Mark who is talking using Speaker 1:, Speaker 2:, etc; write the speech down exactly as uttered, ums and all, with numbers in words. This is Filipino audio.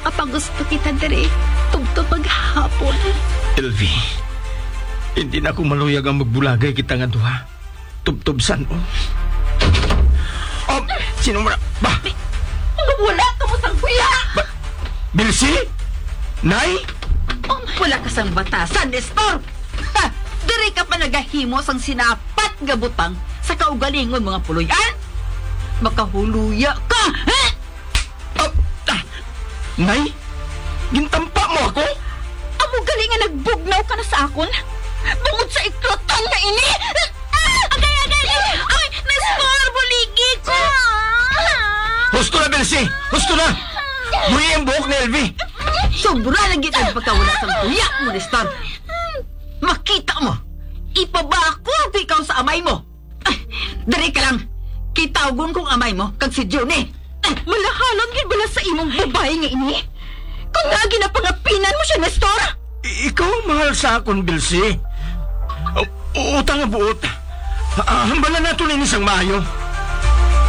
Speaker 1: Kapag gusto kita diri, tugtog maghapon.
Speaker 2: Elvi, hindi na ako maluyag ang magbulagay kita nga duha. Tubtubsan o. Oh, sino mo na? Ba?
Speaker 1: Wala ka mo sang kuya!
Speaker 2: Ba? Bilsi? Nay?
Speaker 1: Oh, wala ka sang batasan, Nestor! Ha! Diri ka pa nagahimo sang sinapat nga butang sa kaugalingon mga puloyan? Makahuluya ka! Ha!
Speaker 2: Oh, ah, Nay? Gintampa mo ako?
Speaker 1: Amo gali nga nagbugnaw ka na sa akon? Bungod sa iklotan nga ini! Ah! Agay, agay! Ay, Nestor, buligi ko!
Speaker 2: Husto na, Bilsi! Husto na! Buhi ang buhok ni Elvi!
Speaker 1: Sobra na gid ang pagkawala sa kuya mo, Nestor. Makita mo, ipabako ang ikaw sa amay mo. Ay, dari ka lang, kitawgon kong amay mo, kag si Johnny. Ay, malahalan gid bala sa imong babae nga ini. Kung nga ginapangapinan mo siya, Nestor.
Speaker 2: I- ikaw ang mahal sa akon, Bilsi. Uh, utang nga buot. Ah, hambalan nato ni isang maayo.